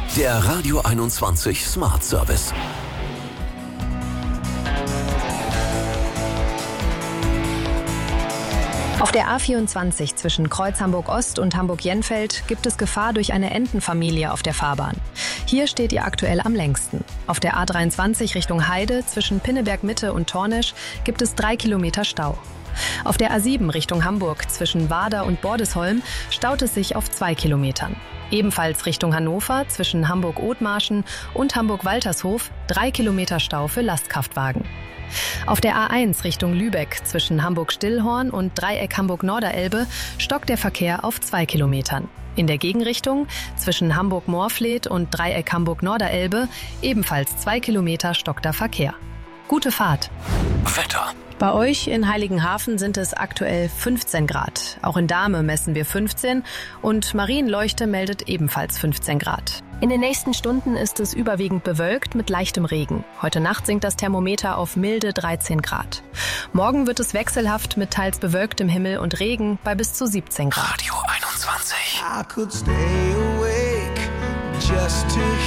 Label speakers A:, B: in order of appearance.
A: Der Radio 21 Smart Service.
B: Auf der A24 zwischen Kreuz Hamburg-Ost und Hamburg-Jenfeld gibt es Gefahr durch eine Entenfamilie auf der Fahrbahn. Hier steht ihr aktuell am längsten. Auf der A23 Richtung Heide zwischen Pinneberg-Mitte und Tornisch gibt es 3 Kilometer Stau. Auf der A7 Richtung Hamburg zwischen Wader und Bordesholm staut es sich auf 2 Kilometern. Ebenfalls Richtung Hannover zwischen Hamburg-Othmarschen und Hamburg-Waltershof 3 Kilometer Stau für Lastkraftwagen. Auf der A1 Richtung Lübeck zwischen Hamburg-Stillhorn und Dreieck Hamburg-Norderelbe stockt der Verkehr auf 2 Kilometern. In der Gegenrichtung zwischen Hamburg-Moorfleet und Dreieck Hamburg-Norderelbe ebenfalls 2 Kilometer stockter Verkehr. Gute Fahrt.
A: Wetter.
B: Bei euch in Heiligenhafen sind es aktuell 15 Grad. Auch in Dahme messen wir 15 und Marienleuchte meldet ebenfalls 15 Grad. In den nächsten Stunden ist es überwiegend bewölkt mit leichtem Regen. Heute Nacht sinkt das Thermometer auf milde 13 Grad. Morgen wird es wechselhaft mit teils bewölktem Himmel und Regen bei bis zu 17 Grad.
A: Radio 21.
C: I could stay awake just to